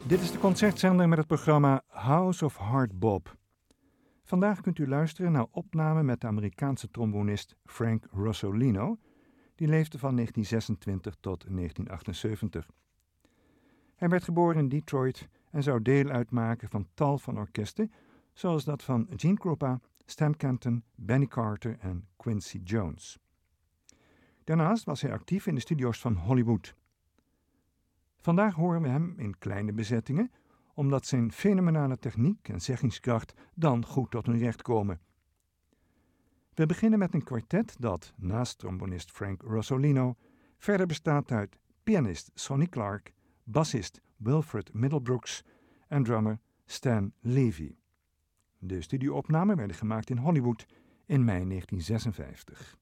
Dit is de concertzender met het programma House of Hard Bop. Vandaag kunt u luisteren naar opnamen met de Amerikaanse trombonist Frank Rossolino, die leefde van 1926 tot 1978. Hij werd geboren in Detroit en zou deel uitmaken van tal van orkesten, zoals dat van Gene Krupa, Stan Kenton, Benny Carter en Quincy Jones. Daarnaast was hij actief in de studio's van Hollywood. Vandaag horen we hem in kleine bezettingen, omdat zijn fenomenale techniek en zeggingskracht dan goed tot hun recht komen. We beginnen met een kwartet dat, naast trombonist Frank Rossolino, verder bestaat uit pianist Sonny Clark, bassist Wilfred Middlebrooks en drummer Stan Levy. De studioopnamen werden gemaakt in Hollywood in mei 1956.